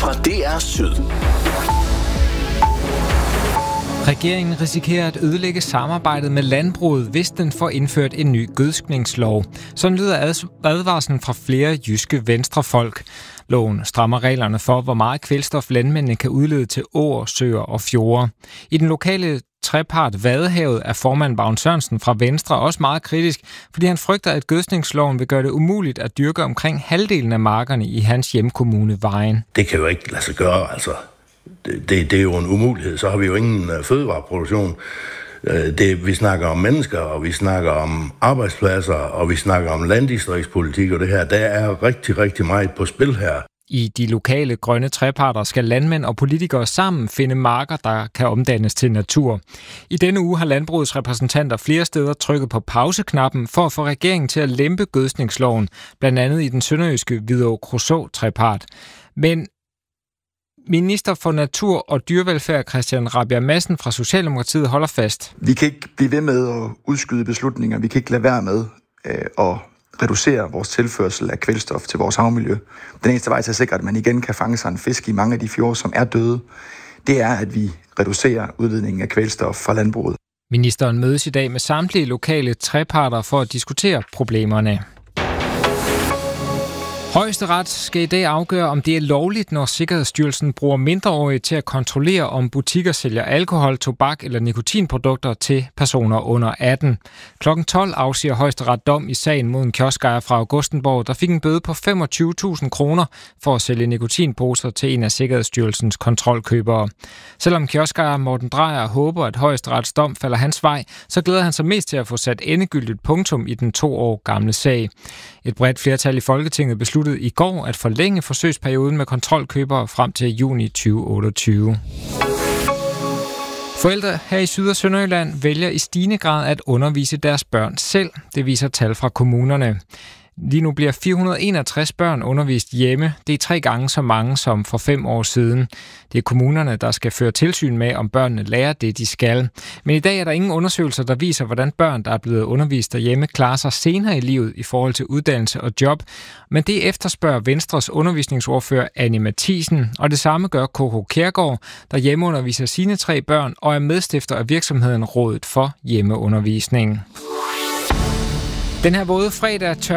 fra DR Syd. Regeringen risikerer at ødelægge samarbejdet med landbruget, hvis den får indført en ny gødskningslov. Sådan lyder advarslen fra flere jyske venstrefolk. Loven strammer reglerne for, hvor meget kvælstof landmændene kan udlede til åer, søer og fjorde. I den lokale trepart Vadehavet er formand Vagn Sørensen fra Venstre også meget kritisk, fordi han frygter, at gødskningsloven vil gøre det umuligt at dyrke omkring halvdelen af markerne i hans hjemkommune Vejen. Det kan jo ikke lade sig gøre, altså. Det er jo en umulighed. Så har vi jo ingen fødevareproduktion. Vi snakker om mennesker, og vi snakker om arbejdspladser, og vi snakker om landdistriktspolitik og det her. Der er rigtig, rigtig meget på spil her. I de lokale grønne treparter skal landmænd og politikere sammen finde marker, der kan omdannes til natur. I denne uge har landbrugets repræsentanter flere steder trykket på pauseknappen for at få regeringen til at lempe gødskningsloven, blandt andet i den sønderjyske Hvidovre-Kruså-trepart. Men Minister for Natur og Dyrevelfærd Christian Rabjerg Madsen fra Socialdemokratiet holder fast. Vi kan ikke blive ved med at udskyde beslutninger. Vi kan ikke lade være med at reducere vores tilførsel af kvælstof til vores havmiljø. Den eneste vej til at sikre, at man igen kan fange sig en fisk i mange af de fjorde, som er døde, det er, at vi reducerer udledningen af kvælstof fra landbruget. Ministeren mødes i dag med samtlige lokale treparter for at diskutere problemerne. Højesteret skal i dag afgøre, om det er lovligt, når Sikkerhedsstyrelsen bruger mindreårige til at kontrollere, om butikker sælger alkohol, tobak eller nikotinprodukter til personer under 18. Klokken 12 afsiger Højesteret dom i sagen mod en kioskejer fra Augustenborg, der fik en bøde på 25.000 kroner for at sælge nikotinposer til en af Sikkerhedsstyrelsens kontrolkøbere. Selvom kioskejer Morten Drejer håber, at Højesterets dom falder hans vej, så glæder han sig mest til at få sat endegyldigt punktum i den 2 år gamle sag. Et bredt flertal i Folketinget besluttede i går at forlænge forsøgsperioden med kontrolkøbere frem til juni 2028. Forældre her i Syd- og Sønderjylland vælger i stigende grad at undervise deres børn selv. Det viser tal fra kommunerne. Lige nu bliver 461 børn undervist hjemme. Det er 3 gange så mange som for 5 år siden. Det er kommunerne, der skal føre tilsyn med, om børnene lærer det, de skal. Men i dag er der ingen undersøgelser, der viser, hvordan børn, der er blevet undervist derhjemme, klarer sig senere i livet i forhold til uddannelse og job. Men det efterspørger Venstres undervisningsordfører Annie Matthiesen, og det samme gør Coco Kjærgaard, der hjemmeunderviser sine 3 børn og er medstifter af virksomheden Rådet for Hjemmeundervisning. Den her våde fredag tør